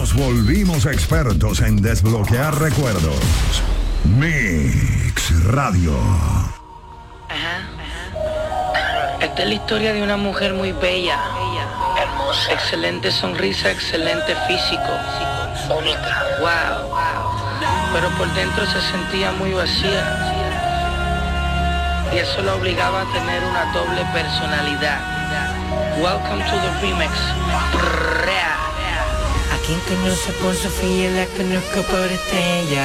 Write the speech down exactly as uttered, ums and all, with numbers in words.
Nos volvimos expertos en desbloquear recuerdos. Mix Radio. Ajá, ajá. Esta es la historia de una mujer muy bella, hermosa, excelente sonrisa, excelente físico, única, wow. Pero por dentro se sentía muy vacía. Y eso la obligaba a tener una doble personalidad. Welcome to the remix. ¿A quién conoce por Sofía? La conozco por Estrella.